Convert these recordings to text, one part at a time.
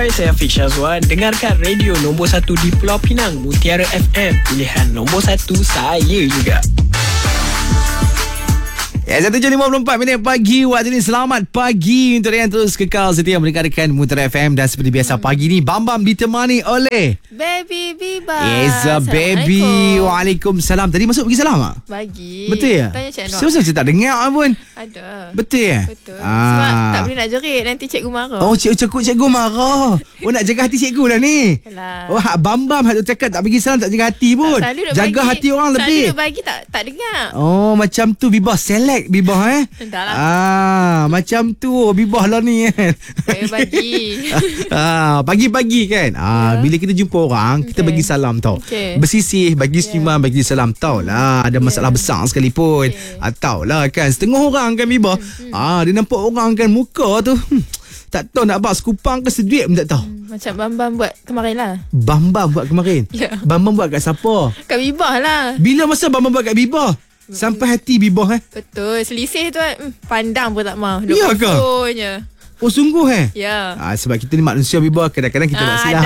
Hai, saya Afiq Syazwan. Dengarkan radio nombor 1 di Pulau Pinang, Mutiara FM. Pilihan nombor 1 saya juga. Ya, 1.54 pagi waktu ni. Selamat pagi untuk yang terus kekal setia mendengarkan Mutiara FM. Dan seperti biasa pagi ni Bambam ditemani oleh Baby Biba. Yes, baby. Waalaikumsalam. Tadi masuk pergi salam tak? Bagi. Betul ya? Tanya Cik Anwar. Sebab saya tak dengar pun. Ada. Betul ya? Betul. Sebab tak boleh nak jerit, nanti cikgu marah. Oh, cikgu marah. Oh, nak jaga hati cikgu lah ni. Yalah. Oh, hak Bambam hak tu cakap tak bagi salam, tak jaga hati pun. Jaga hati orang lebih. Selalu bagi tak dengar. Oh, macam tu Bibah. Select Bibah Dah lah. macam tu Bibah lah ni kan. Saya bagi. Pagi-pagi kan. Bila kita jumpa orang, kita bagi salam tau. Bersisih, bagi senyuman, bagi salam tau lah. Ada masalah besar sekalipun. Tau lah kan. Setengah orang kan Bibah. Dia nampak orang kan muka tu. Tak tahu nak bak sekupang ke seduit pun tak tahu. Macam Bambam buat kemarin lah. Bambam buat kemarin? Ya. Bambam buat kat siapa? Kat Bibah lah. Bila masa Bambam buat kat Bibah? Sampai hati Bibah Betul. Selisih tu pandang pun tak mau. Ya ke? Oh sungguh Ya. Sebab kita ni manusia Bibah. Kadang-kadang kita buat silap.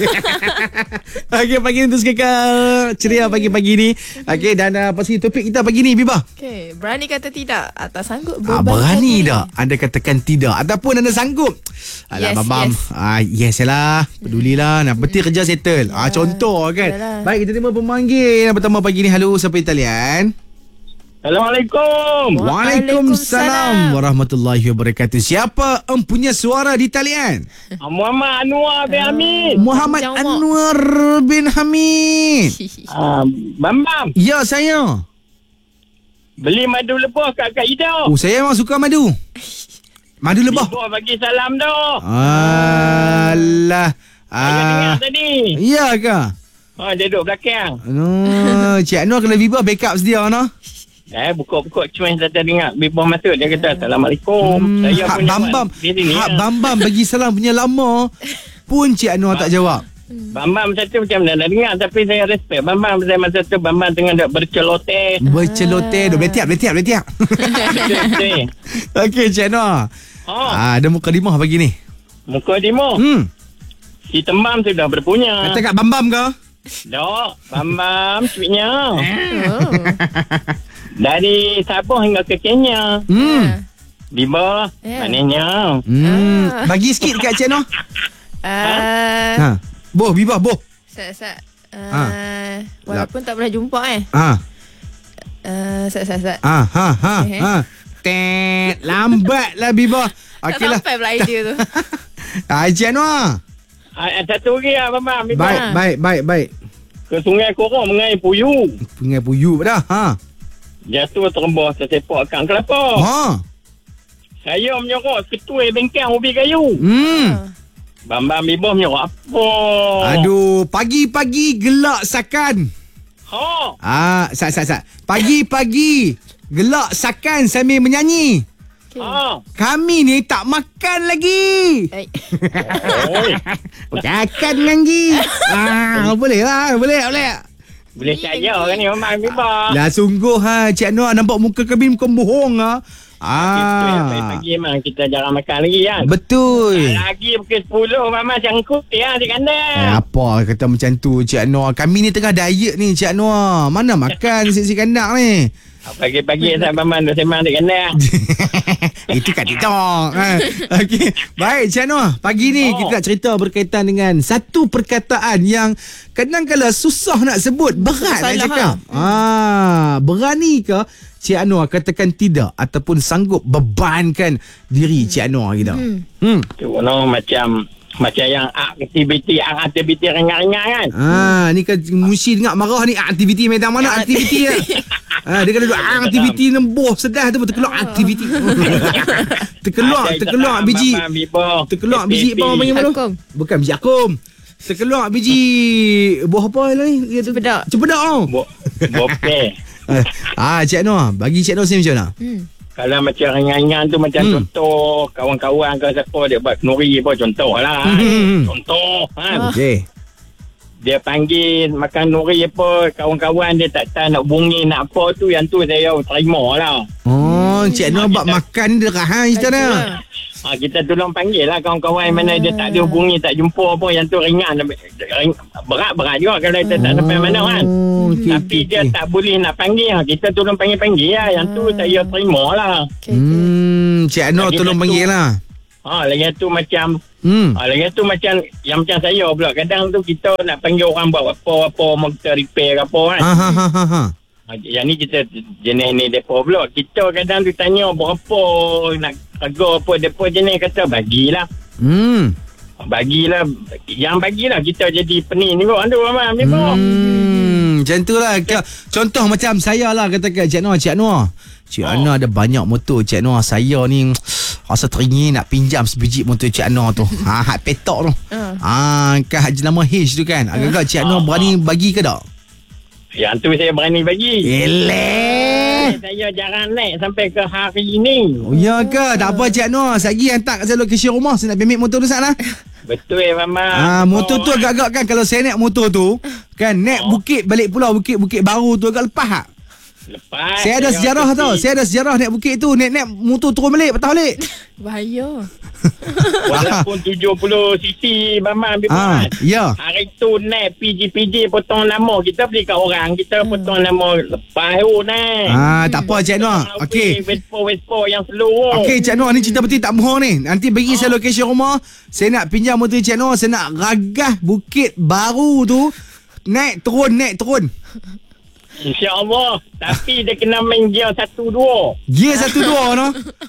Okey, pagi ni terus kekal ceria pagi-pagi ni. Okey, dan apa sih topik kita pagi ni Bibah? Okey, berani kata tidak atau sanggup berani tak anda katakan tidak ataupun anda sanggup? Alah Bambam. Yes lah. Pedulilah. Nak betul kerja settle. Contoh kan. Yalah. Baik, kita terima pemanggil yang pertama pagi ni. Halo, siapa di talian? Assalamualaikum. Waalaikumsalam warahmatullahi wabarakatuh. Siapa empunya suara di talian? Muhammad Anwar bin Hamid. Muhammad Anwar bin Hamid. Bambam, Ya, saya. beli madu lebah kat Kak Ida. Oh, saya memang suka madu. Madu lebah. Lebah bagi salam dah. Alah. Saya dengar tadi. Ya ke? Dia duduk belakang. Cik Anwar kena Bibah backup sedia no? Buka-buka cuman saya dengar. Bibah masuk, dia kata Assalamualaikum. Saya Hak punya Bambam. diri ni. Hak Bambam bagi salam punya lama pun Cik Anwar tak jawab. Bambam satu macam mana nak dengar, tapi saya respect Bambam. Saya masa tu Bambam tengah duk berceloteh. Berceloteh. Betiap. Betul. Okey, Cik Anwar. Ada mukadimah pagi ni. Muka Dimo. Si Tembam sudah berpunya. Kata kat Bambam ke? Dok, Bambam tweetnya. Dari Sabah hingga ke Kenya. Bibah, maknanya. Bagi sikit dekat Cik Anwar. Boh, Bibah, boh. Walaupun tak pernah jumpa Lambatlah Bibah. Okeylah. Tak sampai pula idea tu. Cik Anwar. Satu lagi lah Bambam. Baik. Ke Sungai Korong mengenai Puyu. Sungai Puyu dah. Jatuh terembah tersepak kat kelapa. Saya menyorok ketua bengkel ubi kayu. Bambam Bibah menyorok apa? Aduh, pagi-pagi gelak sakan. Sat. Pagi-pagi gelak sakan sambil menyanyi. Kami ni tak makan lagi. Makan lagi. Boleh lah. Boleh saja kan ni Bambam Bibah. Dah sungguh Cik Anwar nampak muka kami bukan bohong Pagi memang kita jarang makan lagi kan. Betul. Lagi pukul 10 Mama cangkuk di kandang. Apa kata macam tu Cik Anwar? Kami ni tengah diet ni Cik Anwar. Mana makan si kandang ni? Pagi-pagi saya Mama duk sembang di kandang. Itu kat TikTok. Okey. Baik Cik Anwar, pagi ni kita nak cerita berkaitan dengan satu perkataan yang kadang-kadang susah nak sebut, berat nak cakap. Berani ke Cik Anwar katakan tidak ataupun sanggup bebankan diri Cik Anwar kita? Tu macam yang aktiviti ringan-ringan kan. Ni kan mesti dengar marah ni. Aktiviti macam mana aktiviti dia? Dia kena duduk aktiviti nembuh sedah tu terkeluar aktiviti. terkeluar biji. Terkeluar biji apa panggil malu? Bukan biji akum. Terkeluar biji buah apa ni? Cepedak. Bopeh. Cik Anwar, bagi Cik Anwar macam mana? Kalau macam ringan-ringan tu macam contoh kawan-kawan ke siapa dia buat kenuri apa contoh lah. Contoh Okey. Dia panggil makan nuri apa, kawan-kawan dia tak tahu nak bunyi nak apa tu, yang tu saya terima lah. Cik Anwar buat makan dia rahan cerita dah. Kita tolong panggil lah kawan-kawan mana dia tak ada hubungi, tak jumpa apa, yang tu ringan. Berat juga kalau kita tak sampai mana kan. Tapi dia tak boleh nak panggil. Kita tolong panggil lah. Yang tu saya terima lah. Cik Anwar tolong panggil lah. Lagi tu macam lagi tu macam yang macam saya pula. Kadang tu kita nak panggil orang buat apa-apa, mau kita repair ke apa kan. Yang ni kita jenis ni depa pula. Kita kadang tu tanya berapa nak harga apa, depa jenis kata bagilah. Bagilah. Yang bagilah kita jadi pening ni kok. Aduh abang ni kok. Macam tu lah. Contoh macam saya lah, katakan Cik Anwar ada banyak motor Cik Anwar. Saya ni rasa teringin nak pinjam sebiji motor Cik Anwar tu. Hak petok tu. Kan Haji Lama H tu kan. Agak-agak Cik Anwar berani bagi ke tak? Yang tu saya berani bagi. Eleh. Saya jarang naik sampai ke hari ini. Oh ya ke? Tak apa Cik Anwar. Sagi hantar kat saya lokasi rumah. Saya nak ambil motor tu sana. Betul Mama. Motor tu agak-agak kan, kalau saya naik motor tu kan, naik bukit balik pulau, bukit baru tu agak lepas tak? Lepas. Saya ada sejarah tau. Saya ada sejarah naik bukit tu. Naik motor turun balik, patah balik. Bahaya. Walaupun 70cc Mama ambil buat. Ya. Hari tu naik PG potong nama. Kita beli kat orang, kita potong nama lepas tu naik. Tak apa Cik Anwar. Okey. Vespa yang slow. Okey Cik Anwar, ni cerita betul tak bohong ni. Nanti bagi saya lokasi rumah. Saya nak pinjam motor Cik Anwar. Saya nak ragah bukit baru tu. Naik turun. InsyaAllah. Tapi dia kena main gear 1-2. Gear 1-2 no.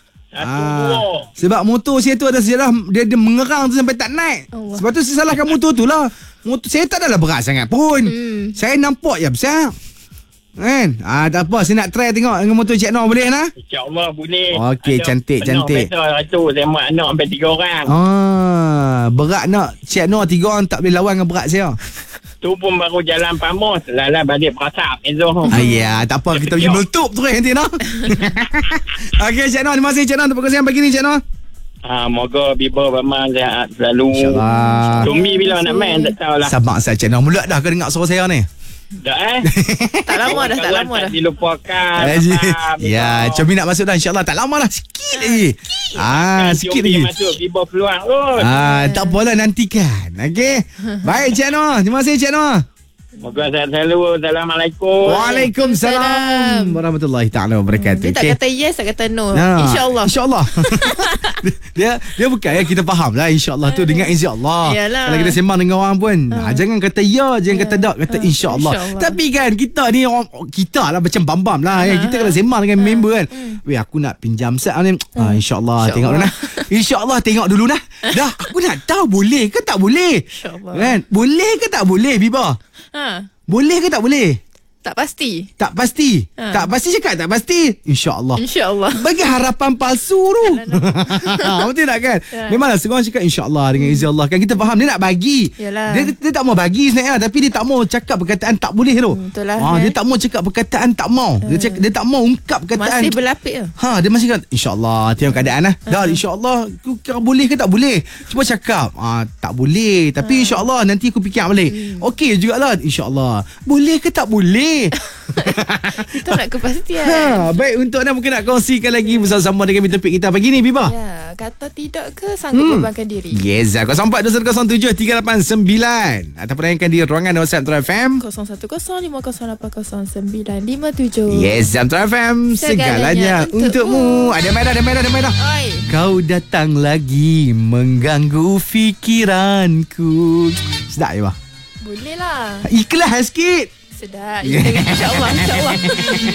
1-2. Sebab motor saya tu ada sejarah, dia mengerang tu sampai tak naik. Sebab tu saya salahkan motor tu lah. Motor saya tak adalah berat sangat pun. Saya nampak je besar. Kan? Tak apa, saya nak try tengok dengan motor Cik Anwar, boleh lah? InsyaAllah boleh. Okey, cantik. Hari tu saya mak anak sampai 3 orang. Berat nak Cik Anwar 3 orang tak boleh lawan dengan berat saya. Tu pun baru jalan Pamos. Lala balik Prasap Ezoh. Ya, tak apa, kita pergi meletup terus nanti no. Okey Cik Anwar, terima kasih Cik Anwar untuk perkongsian pagi ni Cik Anwar. Moga Biba Bama sihat selalu. InsyaAllah. Tumi bila nak main tak tahulah. Sabar saya Cik Anwar. Mula dah ke dengar suara saya ni? Dah Tak lama dah. Tak dilupakan. Ya, Comi nak masuk dah insyaAllah. Tak lama lah, sikit lagi. Sikit lagi masuk, Biba peluang kot. tak apalah, nantikan. Okey. Baik Cik Anwar. Terima kasih Cik Anwar. Moga sehat selalu. Assalamualaikum. Waalaikumsalam warahmatullahi ta'ala wabarakatuh. Dia tak kata yes, tak kata no. InsyaAllah. Dia bukan ya, kita faham lah InsyaAllah tu dengan izin Allah. Yalah. Kalau kita sembang dengan orang pun jangan kata ya, jangan kata tak, kata InsyaAllah. Tapi kan kita ni kita lah macam bambam lah ya. Kita kalau sembang dengan member kan, weh aku nak pinjam set ni, InsyaAllah tengok dulu lah. InsyaAllah tengok dulu lah. Dah aku nak tahu boleh ke tak boleh kan? Boleh ke tak boleh Biba? Boleh ke tak boleh? Tak pasti. Tak pasti. Tak pasti cakap tak pasti. InsyaAllah. Bagi harapan palsu tu. Betul tak kan? Memanglah seorang cakap InsyaAllah dengan izin Allah kan. Kita faham dia nak bagi. Dia tak mau bagi sebenarnya. Tapi dia tak mau cakap perkataan tak boleh tu. Dia tak mau cakap perkataan tak mau. Dia tak mau ungkap perkataan. Masih berlapik tu. Dia masih kata InsyaAllah. Tengok keadaan lah. Dah InsyaAllah. Kau boleh ke tak boleh? Cuba cakap. Tak boleh. Tapi InsyaAllah nanti aku fikir balik. Okey jugalah. InsyaAllah. Boleh ke tak boleh? Kita nak kepastian. Baik, untuk anda mungkin nak kongsikan lagi bersama-sama dengan topik kita pagi ni Biba. Ya, kata tidak ke sanggup bebankan diri. Yes, 04-207-389 ataupun layankan di ruangan WhatsApp Metro FM 0105080957. Yes, Metro FM segalanya untukmu. Ada merah. Kau datang lagi mengganggu fikiranku. Sedap ya, Bah? Boleh lah. Ikhlas sikit. Sedap. InsyaAllah.